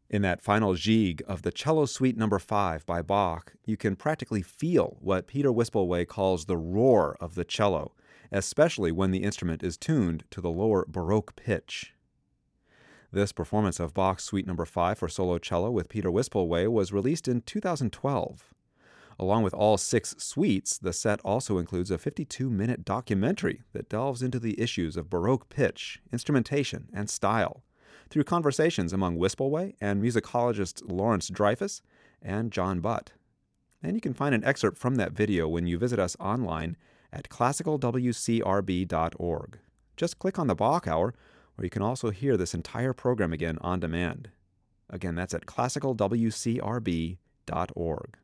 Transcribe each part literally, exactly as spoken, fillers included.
In that final Gigue of the Cello Suite Number five by Bach, you can practically feel what Peter Wispelwey calls the roar of the cello, especially when the instrument is tuned to the lower Baroque pitch. This performance of Bach's Suite Number five for solo cello with Peter Wispelwey was released in two thousand twelve. Along with all six suites, the set also includes a fifty-two minute documentary that delves into the issues of Baroque pitch, instrumentation, and style, through conversations among Wispelwey and musicologists Lawrence Dreyfus and John Butt. And you can find an excerpt from that video when you visit us online at classical w c r b dot org. Just click on the Bach Hour, where you can also hear this entire program again on demand. Again, that's at classical w c r b dot org.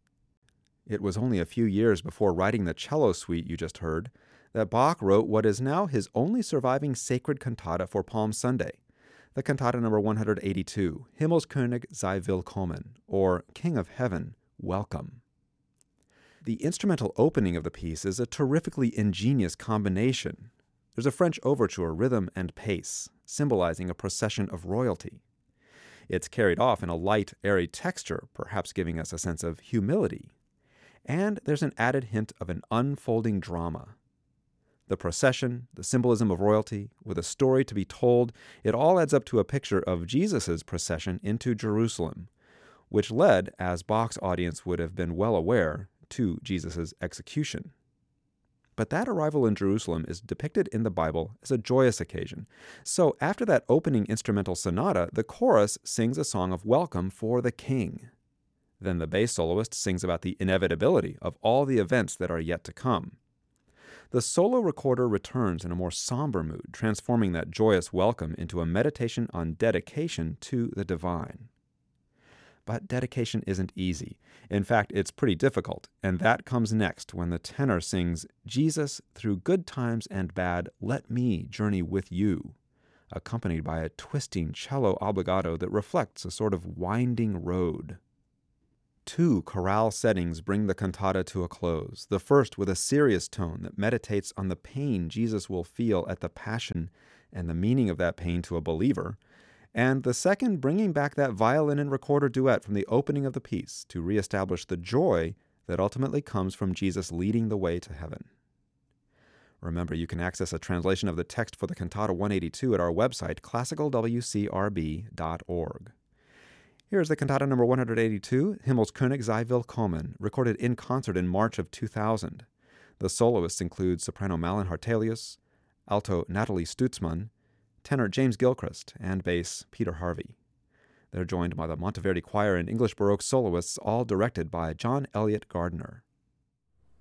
It was only a few years before writing the cello suite you just heard that Bach wrote what is now his only surviving sacred cantata for Palm Sunday, the cantata number one hundred eighty-two, Himmelskönig sei willkommen, or King of Heaven, Welcome. The instrumental opening of the piece is a terrifically ingenious combination. There's a French overture, rhythm and pace, symbolizing a procession of royalty. It's carried off in a light, airy texture, perhaps giving us a sense of humility. And there's an added hint of an unfolding drama. The procession, the symbolism of royalty, with a story to be told, it all adds up to a picture of Jesus' procession into Jerusalem, which led, as Bach's audience would have been well aware, to Jesus' execution. But that arrival in Jerusalem is depicted in the Bible as a joyous occasion. So after that opening instrumental sonata, the chorus sings a song of welcome for the king. Then the bass soloist sings about the inevitability of all the events that are yet to come. The solo recorder returns in a more somber mood, transforming that joyous welcome into a meditation on dedication to the divine. But dedication isn't easy. In fact, it's pretty difficult, and that comes next when the tenor sings, "Jesus, through good times and bad, let me journey with you," accompanied by a twisting cello obbligato that reflects a sort of winding road. Two chorale settings bring the cantata to a close, the first with a serious tone that meditates on the pain Jesus will feel at the Passion and the meaning of that pain to a believer, and the second bringing back that violin and recorder duet from the opening of the piece to reestablish the joy that ultimately comes from Jesus leading the way to heaven. Remember, you can access a translation of the text for the Cantata one eighty-two at our website, classical w c r b dot org. Here's the cantata number one hundred eighty-two, Himmelskönig sei willkommen, recorded in concert in March of two thousand. The soloists include soprano Malin Hartelius, alto Natalie Stutzmann, tenor James Gilchrist, and bass Peter Harvey. They're joined by the Monteverdi Choir and English Baroque soloists, all directed by John Elliott Gardner.